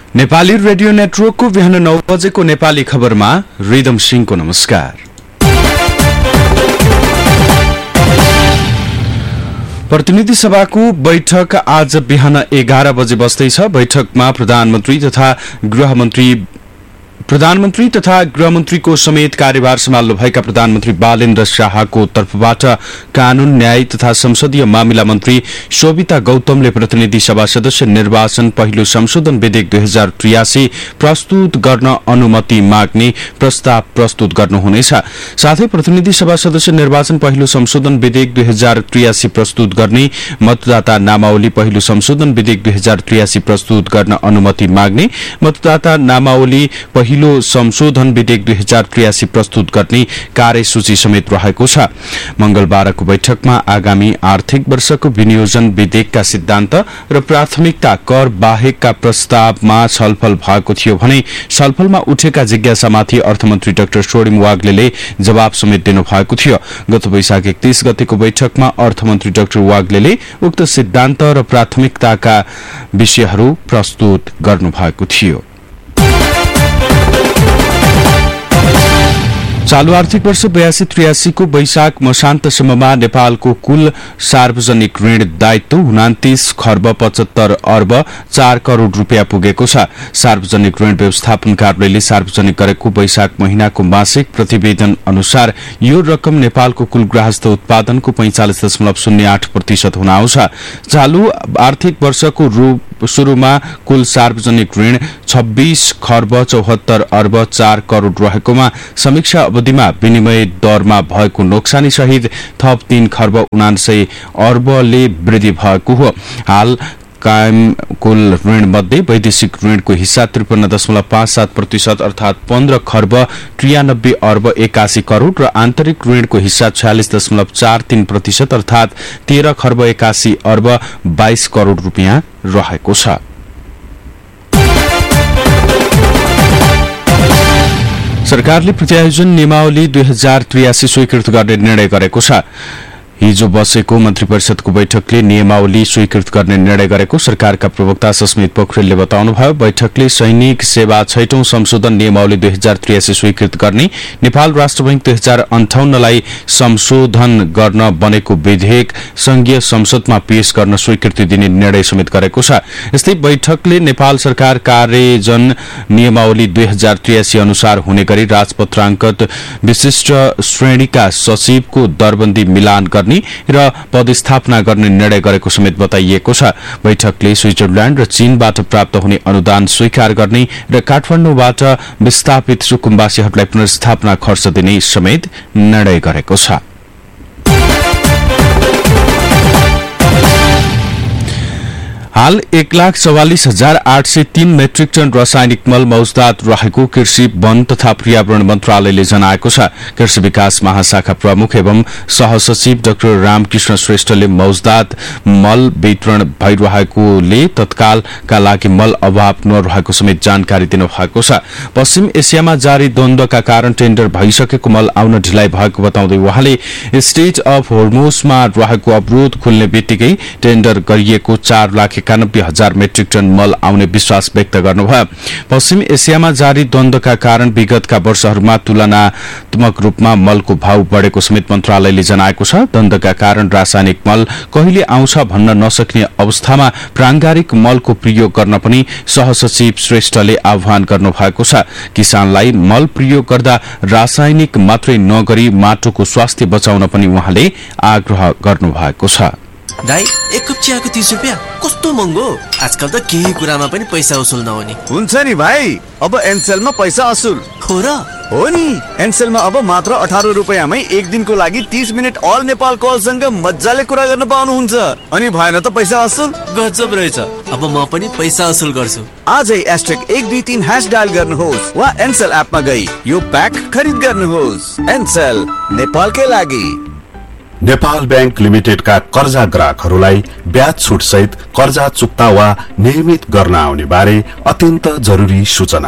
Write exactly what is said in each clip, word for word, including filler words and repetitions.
Nepali radio नेटवर्कको बिहान नौ बजेको नेपाली खबरमा रिदम सिंहको नमस्कार। प्रतिनिधि सभाको बैठक आज बिहान एघार बजे बस्दैछ। बैठकमा प्रधानमन्त्री तथा गृहमन्त्री प्रधानमन्त्री तथा गृहमन्त्रीको समेत कार्यभार सम्हाल्नुभएका प्रधानमन्त्री बालेन्द्र शाहको तर्फबाट कानून न्याय तथा संसदीय मामिला मन्त्री शोभिता गौतमले प्रतिनिधि सभा सदस्य निर्वाचन पहिलो संशोधन विधेयक दुई हजार त्रियासी प्रस्तुत गर्न अनुमति माग्ने प्रस्ताव प्रस्तुत गर्नुहुनेछ। साथै प्रतिनिधि सभा सदस्य निर्वाचन पहिलो संशोधन विधेयक दुई हजार त्रियासी प्रस्तुत गर्ने, मतदाता नामावली पहिलो संशोधन विधेयक दुई हजार त्रियासी प्रस्तुत गर्न अनुमति माग्ने, मतदाता नामावली पहिलो संशोधन विधेयक दुई हजार त्रियासी प्रस्तुत गर्ने कार्यसूची समेत रहेको छ। मंगलबारको बैठकमा आगामी आर्थिक वर्षको विनियोजन विधेयकका सिद्धान्त र प्राथमिकता कर बाहेकका प्रस्तावमा छलफल भएको थियो भने छलफलमा उठेका जिज्ञासामाथि अर्थमन्त्री डाक्टर सोडिम वाग्लेले जवाब समेत दिनुभएको थियो। गत वैशाख एकतीस गतेको बैठकमा अर्थमन्त्री डाक्टर वाग्लेले उक्त सिद्धान्त र प्राथमिकताका विषयहरू प्रस्तुत गर्नुभएको थियो। चालू आर्थिक वर्ष बयासी त्रियासीको वैशाख मसान्तसम्ममा नेपालको कुल सार्वजनिक ऋण दायित्व उनातीस खर्ब पचहत्तर अर्ब चार करोड़ रूपियाँ पुगेको छ। सार्वजनिक ऋण व्यवस्थापन कार्यालयले सार्वजनिक गरेको वैशाख महिनाको मासिक प्रतिवेदन अनुसार यो रकम नेपालको कुल गृहस्थ उत्पादनको पैंचालिस दशमलव शून्य आठ प्रतिशत हुन आउँछ। चालू आर्थिक वर्षको शुरूमा कुल सार्वजनिक ऋण छब्बीस खर्ब चौहत्तर अर्ब चार करोड़ रहेकोमा समीक्षा अवधिमा विनिमय दरमा भएको नोक्सानी सहित थप तीन खर्ब उनासय अर्बले वृद्धि भएको हो। हाल कायम कुल ऋण मध्ये वैदेशिक ऋणको हिस्सा त्रिपन्न दशमलव पाँच सात प्रतिशत अर्थात पन्ध्र खर्ब त्रियानब्बे अर्ब एकासी करोड़ र आन्तरिक ऋणको हिस्सा छयालिस दशमलव चार तीन प्रतिशत अर्थात तेह्र खर्ब एकासी अर्ब बाइस करोड़ रूपियाँ रहेको छ। सरकारले प्रत्यायोजन नियमावली दुई हजार त्रियासी स्वीकृत गर्ने निर्णय गरेको छ। हिजो बसेको मन्त्री परिषदको बैठकले नियमावली स्वीकृत गर्ने निर्णय गरेको सरकारका प्रवक्ता सस्मित पोखरेलले बताउनुभयो। बैठकले सैनिक सेवा छैटौं संशोधन नियमावली दुई हजार त्रियासी स्वीकृत गर्ने, नेपाल राष्ट्र बैंक दुई हजार अन्ठाउन्नलाई संशोधन गर्न बनेको विधेयक संघीय संसदमा पेश गर्न स्वीकृति दिने निर्णय समेत गरेको छ। यस्तै बैठकले नेपाल सरकार कार्यजन नियमावली दुई हजार त्रियासी अनुसार हुने गरी राजपत्राङ्कत विशिष्ट श्रेणीका सचिवको दरबन्दी मिलान गर्ने र पदस्थापना गर्ने निर्णय गरेको समेत बताइएको छ। बैठकले स्विजरल्याण्ड र चीनबाट प्राप्त हुने अनुदान स्वीकार गर्ने र काठमाडौँबाट विस्थापित सुकुम्बासीहरूलाई पुनर्स्थापना खर्च दिने समेत निर्णय गरेको छ। हाल एक लाख चौवालिस हजार आठ सय तीन मेट्रिक टन रासायनिक मल मौजदात रहेको कृषि वन तथा पर्यावरण मन्त्रालयले जनाएको छ। कृषि विकास महाशाखा प्रमुख एवं सहसचिव डाक्टर रामकृष्ण श्रेष्ठले मौजदात मल वितरण भइरहेकोले तत्कालका लागि मल अभाव नरहेको समेत जानकारी दिनुभएको छ। पश्चिम एसियामा जारी द्वन्द्वका कारण टेन्डर भइसकेको मल आउन ढिलाइ भएको बताउँदै उहाँले स्टेट अफ होर्मुजमा रहेको अवरोध खुल्ने बित्तिकै टेन्डर गरिएको चार लाख एकानब्बे हजार मेट्रिक टन मल आउने विश्वास व्यक्त गर्नुभयो। पश्चिम एसियामा जारी द्वन्द्वका कारण विगतका वर्षहरूमा तुलनात्मक रूपमा मलको भाव बढ़ेको समेत मन्त्रालयले जनाएको छ। द्वन्द्वका कारण रासायनिक मल कहिले आउँछ भन्न नसक्ने अवस्थामा प्राङ्गारिक मलको प्रयोग गर्न पनि सहसचिव श्रेष्ठले आह्वान गर्नुभएको छ। किसानलाई मल प्रयोग गर्दा रासायनिक मात्रै नगरी माटोको स्वास्थ्य बचाउन पनि उहाँले आग्रह गर्नुभएको छ। दाइ एक कप चियाको तीस रुपियाँ कस्तो महँगो। आजकल त केही कुरामा पनि पैसा असुल नहुने हुन्छ नि भाइ। अब एनसेलमा पैसा असुल हो र हो नि। एनसेलमा अब मात्र अठारह रुपियाँमै एक दिनको लागि तीस मिनट अल नेपाल कलसँग मजाले कुरा गर्न पाउनुहुन्छ। अनि भएन त पैसा असुल। गजब रहेछ। अब म पनि पैसा असुल गर्छु। आजै एस्ट्रिक एक दुई तीन ह्यास डायल गर्नुहोस् वा एनसेल एपमा गई यो प्याक खरिद गर्नुहोस्। एनसेल नेपालकै लागि। नेपाल बैंक लिमिटेडका कर्जा ग्राहकहरूलाई ब्याज छुट सहित कर्जा चुक्ता वा नियमित गर्न आउने बारे अत्यन्त जरुरी सूचना।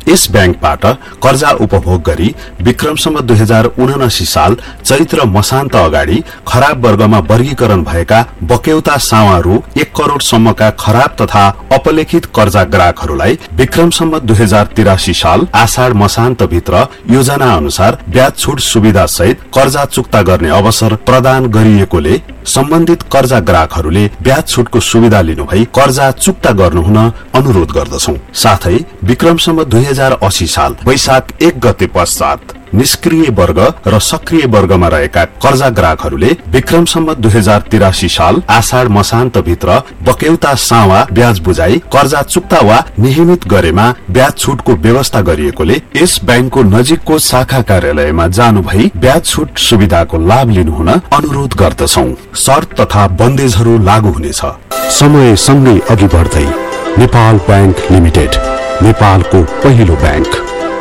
यस ब्याङ्कबाट कर्जा उपभोग गरी विक्रमसम्म दुई हजार उनासी साल चैत्र मसान्त अगाडि खराब वर्गमा वर्गीकरण भएका बक्यौता सावा रु एक करोड़ सम्मका खराब तथा अपलेखित कर्जा ग्राहकहरूलाई विक्रमसम्म दुई हजार तिरासी साल आषाढ़ मसान्त भित्र योजना अनुसार ब्याज छुट सुविधा सहित कर्जा चुक्ता गर्ने अवसर प्रदान गरिएकोले सम्बन्धित कर्जा ग्राहकहरूले ब्याज छुटको सुविधा लिनुभई कर्जा चुक्ता गर्नुहुन अनुरोध गर्दछौं। साथै विक्रमसम्म दुई हजार अस्सी साल वैशाख एक गते पश्चात निष्क्रिय वर्ग र सक्रिय वर्गमा रहेका कर्जा ग्राहकहरूले विक्रमसम्म दुई हजार तिरासी साल आषाढ़ मसान्त भित्र बक्यौता सावा ब्याज बुझाई कर्जा चुक्ता वा नियमित गरेमा ब्याज छुटको व्यवस्था गरिएकोले यस ब्याङ्कको नजिकको शाखा कार्यालयमा जानु भई ब्याज छुट सुविधाको लाभ लिनुहुन अनुरोध गर्दछौं। शर्त तथा बन्देजहरू लागू हुनेछ। समय सँगै अघि बढ्दै नेपाल ब्याङ्क लिमिटेड, नेपालको पहिलो ब्याङ्क।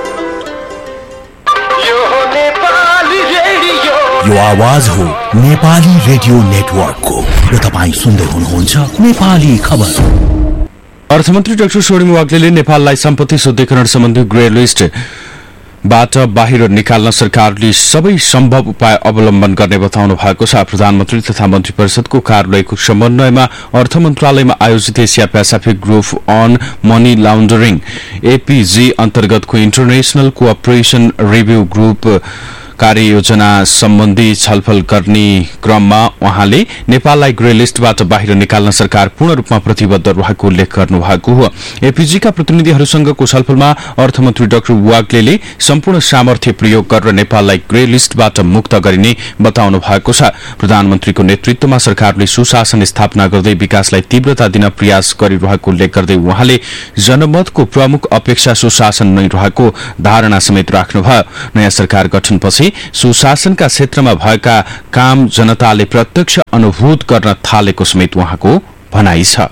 यो आवाज हो नेपाली रेडियो नेटवर्कको र तपाईं सुन्दै हुनुहुन्छ नेपाली खबर। अर्थमन्त्री डाक्टर स्वर्णिम वाग्लेले नेपाललाई सम्पत्ति शुद्धिकरण सम्बन्धी ग्रे लिस्ट बाट बाहिर निकाल्न सरकारले सबै सम्भव उपाय अवलम्बन गर्ने बताउनु भएको छ। प्रधानमन्त्री तथा मन्त्री परिषदको कार्यालयको समन्वयमा अर्थ मन्त्रालयमा आयोजित Asia Pacific group on money लाउन्डरिङ APG अन्तर्गतको इन्टरनेशनल कोअपरेसन रिभ्यू ग्रुप कार्ययोजना सम्बन्धी छलफल गर्ने क्रममा उहाँले नेपाललाई ग्रे लिस्टबाट बाहिर निकाल्न सरकार पूर्ण रूपमा प्रतिबद्ध रहेको उल्लेख गर्नुभएको हो। एपीजीका प्रतिनिधिहरूसँगको छलफलमा अर्थमन्त्री डाक्टर वाग्लेले सम्पूर्ण सामर्थ्य प्रयोग गरेर नेपाललाई ग्रे लिस्टबाट मुक्त गरिने बताउनु भएको छ। प्रधानमन्त्रीको नेतृत्वमा सरकारले सुशासन स्थापना गर्दै विकासलाई तीव्रता दिन प्रयास गरिरहेको उल्लेख गर्दै उहाँले जनमतको प्रमुख अपेक्षा सुशासन नै रहेको धारणा समेत राख्नुभयो। नयाँ सरकार गठनपछि सुशासनका क्षेत्रमा भएका काम जनताले प्रत्यक्ष अनुभूत गर्न थालेको समेत उहाँको भनाइ छ।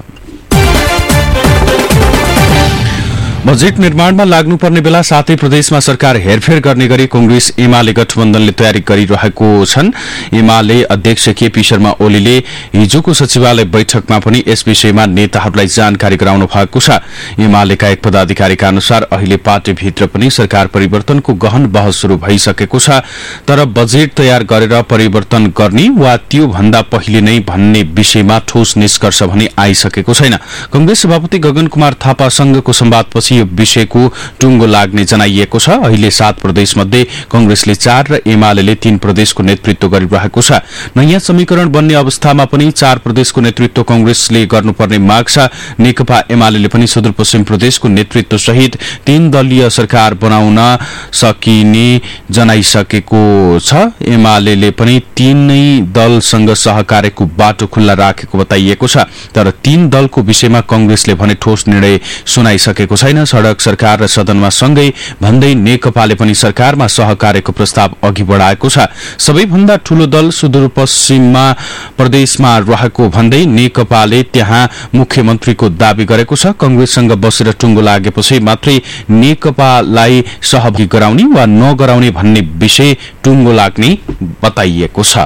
बजेट निर्माणमा लाग्नुपर्ने बेला सातै प्रदेशमा सरकार हेरफेर गर्ने गरी कांग्रेस एमाले गठबन्धनले तयारी गरिरहेको छन्। एमाले अध्यक्ष केपी शर्मा ओलीले हिजोको सचिवालय बैठकमा पनि यस विषयमा नेताहरूलाई जानकारी गराउनु भएको छ। एमालेका एक पदाधिकारीका अनुसार अहिले पार्टीभित्र पनि सरकार परिवर्तनको गहन बहस शुरू भइसकेको छ, तर बजेट तयार गरेर परिवर्तन गर्ने वा त्यो भन्दा पहिले नै भन्ने विषयमा ठोस निष्कर्ष भने आइसकेको छैन। कांग्रेस सभापति गगन कुमार थापासँगको संवादपछि यो विषयको टुङ्गो लाग्ने जनाइएको छ। अहिले सात प्रदेश मध्ये कांग्रेसले चार र एमाले तीन प्रदेशको नेतृत्व गरिरहेको छ। नयाँ समीकरण बन्ने अवस्थामा पनि चार प्रदेशको नेतृत्व कांग्रेसले गर्नुपर्ने माग छ। नेकपा एमाले पनि सुदूरपश्चिम प्रदेशको नेतृत्व सहित तीन दलीय सरकार बनाउन सकिने जनाइसकेको छ। एमाले पनि तीनै दलसँग सहकार्यको बाटो खुल्ला राखेको बताइएको छ, तर तीन दलको विषयमा कांग्रेसले भने ठोस निर्णय सुनाइसकेको छैन। सड़क सरकार र सदनमा सँगै भन्दै नेकपाले पनि सरकारमा सहकार्यको प्रस्ताव अघि बढाएको छ। सबैभन्दा ठूलो दल सुदूरपश्चिममा प्रदेशमा रहेको भन्दै नेकपाले त्यहाँ मुख्यमन्त्रीको दावी गरेको छ। कांग्रेससँग बसेर टुङ्गो लागेपछि मात्रै नेकपालाई सहभागी गराउने वा नगराउने भन्ने विषय टुङ्गो लाग्ने बताइएको छ।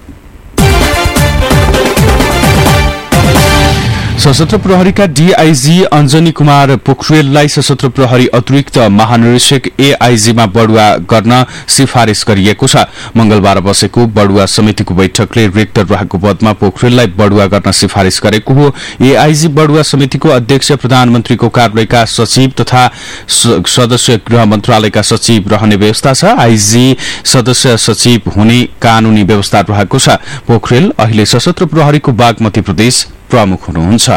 सशस्त्र प्रहरीका डीआईजी अंजनी कुमार पोखरेललाई सशस्त्र प्रहरी अतिरिक्त महानिरीक्षक एआईजीमा बढुवा गर्न सिफारिश गरिएको छ। मंगलबार बसेको बढुवा समितिको बैठकले रिक्त रहेको पदमा पोखरेललाई बढुवा गर्न सिफारिश गरेको हो। एआईजी बढुवा समितिको अध्यक्ष प्रधानमन्त्रीको कार्यालयका सचिव तथा सदस्य गृह मन्त्रालयका सचिव रहने व्यवस्था छ। आईजी सदस्य सचिव हुने कानूनी व्यवस्था रहेको छ। पोखरेल अहिले सशस्त्र प्रहरीको बागमती प्रदेश प्रमुख हुनुहुन्छ।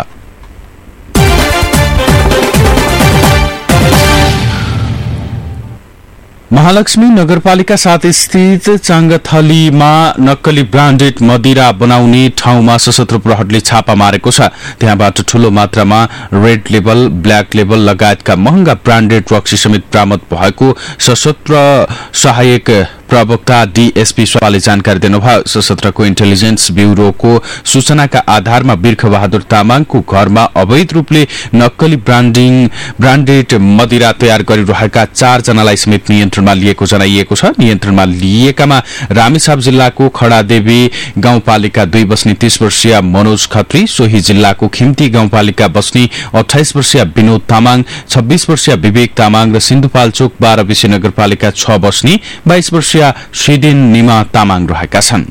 महालक्ष्मी नगरपालिका साथ स्थित चांगथलीमा नक्कली ब्रान्डेड मदिरा बनाउने ठाउँमा सशस्त्र प्रहरीले छापा मारेको छ। त्यहाँबाट ठूलो मात्रामा रेड लेबल, ब्ल्याक लेबल लगायतका महँगा ब्रान्डेड रक्सी समेत बरामद भएको सशस्त्र सहायक प्रवक्ता डीएसपी स्वाले जानकारी दिनुभयो। सशस्त्रको इन्टेलिजेन्स ब्यूरोको सूचनाका आधारमा बिर्ख बहादुर तामाङको घरमा अवैध रूपले नक्कली ब्रान्डिङ ब्रान्डेड मदिरा तयार गरिरहेका चार जनालाई समेत नियन्त्रणमा लिएको जनाइएको छ। नियन्त्रणमा लिएकामा रामेछाप जिल्लाको खडादेवी गाउँपालिका दुई बस्ने तीस वर्षीय मनोज खत्री, सोही जिल्लाको खिम्ती गाउँपालिका बस्ने अठाइस वर्षीय विनोद तामाङ, छब्बीस वर्षीय विवेक तामाङ र सिन्धुपाल्चोक बाह्र विषय नगरपालिका छ बस्ने बाइस वर्षीय सिदेन निमा तामाङ रहेका छन्।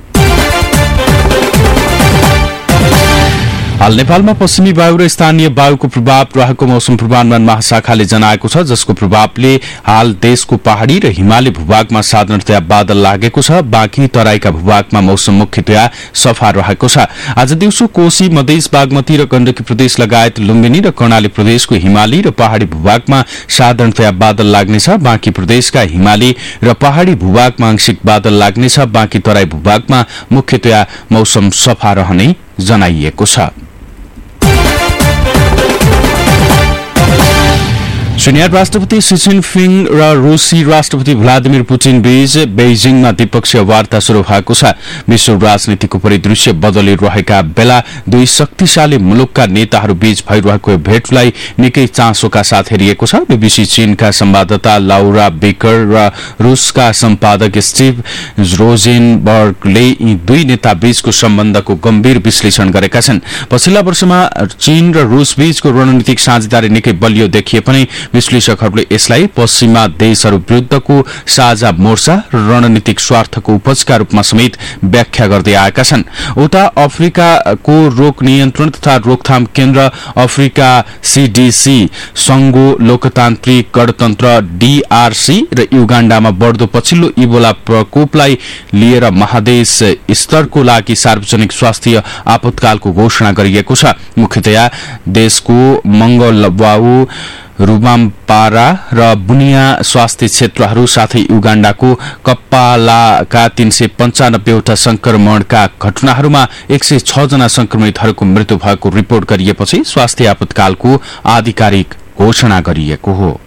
हाल नेपालमा पश्चिमी वायु र स्थानीय वायुको प्रभाव रहेको मौसम पूर्वानुमान महाशाखाले जनाएको छ, जसको प्रभावले हाल देशको पहाड़ी र हिमाली भूभागमा साधारणतया बादल लागेको छ। बाँकी तराईका भूभागमा मौसम मुख्यतया सफा रहेको छ। आज दिउँसो कोशी, मधेस, बागमती र गण्डकी प्रदेश लगायत लुम्बिनी र कर्णाली प्रदेशको हिमाली र पहाड़ी भूभागमा साधारणतया बादल लाग्नेछ। बाँकी प्रदेशका हिमाली र पहाड़ी भूभागमा आंशिक बादल लाग्नेछ। बाँकी तराई भूभागमा मुख्यतया मौसम सफा रहने जनाइएको छ। चीनिया राष्ट्रपति सी जिनपिङ र रूसी राष्ट्रपति भ्लादिमिर पुटिन बीच बेइजिङमा द्विपक्षीय वार्ता शुरू भएको छ। विश्व राजनीतिको परिदृश्य बदलिरहेका बेला दुई शक्तिशाली मुलुकका नेताहरू बीच भइरहेको भेटलाई निकै चासोका साथ हेरिएको छ। बीबीसी चीनका संवाददाता लाउरा बेकर र रूसका सम्पादक स्टिभ रोजेनबर्गले यी दुई नेता बीचको सम्बन्धको गम्भीर विश्लेषण गरेका छन्। पछिल्ला वर्षमा चीन र रूस बीचको रणनीतिक साझेदारी निकै बलियो देखिए पनि विश्लेषकहरूले यसलाई पश्चिमा देशहरू विरूद्धको साझा मोर्चा र रणनीतिक स्वार्थको उपजका रूपमा समेत व्याख्या गर्दै आएका छन्। उता अफ्रिकाको रोग नियन्त्रण तथा रोकथाम केन्द्र अफ्रिका सीडीसी, संघो लोकतान्त्रिक गणतन्त्र डीआरसी र युगाण्डामा बढ़दो पछिल्लो इबोला प्रकोपलाई लिएर महादेश स्तरको लागि सार्वजनिक स्वास्थ्य आपतकालको घोषणा गरिएको छ। मुख्यतया देशको मंगलबाउ, रुबाम्पारा र बुनिया स्वास्थ्य क्षेत्रहरू साथै युगाण्डाको कप्पालाका तीन सय पञ्चानब्बेवटा संक्रमणका घटनाहरूमा एक सय छ जना संक्रमितहरूको मृत्यु भएको रिपोर्ट गरिएपछि स्वास्थ्य आपतकालको आधिकारिक घोषणा गरिएको हो।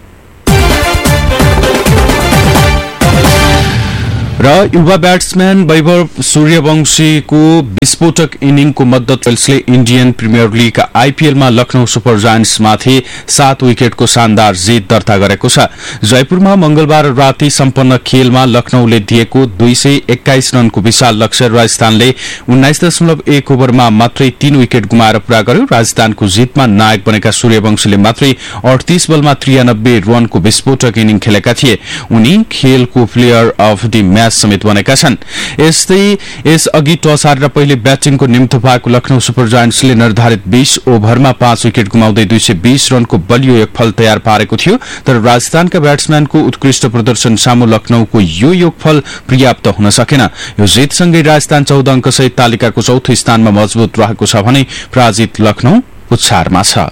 र युवा ब्याट्सम्यान वैभव सूर्यवंशीको विस्फोटक इनिङको मद्दत Wellesley Indian premier league आईपीएलमा Lucknow super जायन्ट्समाथि सात विकेटको शानदार जित दर्ता गरेको छ। जयपुरमा मंगलबार राति सम्पन्न खेलमा लखनऊले दिएको दुई सय एक्काइस रनको विशाल लक्ष्य राजस्थानले उन्नाइस दशमलव एक ओभरमा मात्रै तीन विकेट गुमाएर पूरा गर्यो। राजस्थानको जितमा नायक बनेका सूर्यवंशीले मात्रै अडतीस बलमा त्रियानब्बे रनको विस्फोटक इनिङ खेलेका थिए। उनी खेलको प्लेयर अफ द म्याच समेत बनेका छन्। यस्तै यस अघि टस हारेर पहिले ब्याटिङको निम्तो भएको लखनऊ सुपर जायन्ट्सले निर्धारित बीस ओभरमा पाँच विकेट गुमाउँदै दुई सय बीस रनको बलियो योगफल तयार पारेको थियो। तर राजस्थानका ब्याट्सम्यानको उत्कृष्ट प्रदर्शन सामु लखनऊको यो योगफल पर्याप्त हुन सकेन। यो जितसँगै राजस्थान चौध अङ्कसहित तालिकाको चौथो स्थानमा मजबुत रहेको छ भने पराजित लखनऊ पुच्छारमा छ।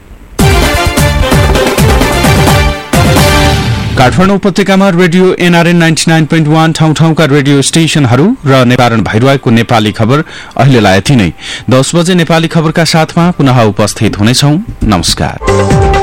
काठमाडौँ उपत्यकामा radio NRN ninety nine point one ठाउँ ठाउँका रेडियो स्टेशनहरू र नेपारण भइरहेको नेपाली खबर अहिलेलाई यति नै। दस बजे नेपाली खबरका साथमा पुनः उपस्थित हुनेछौं। नमस्कार।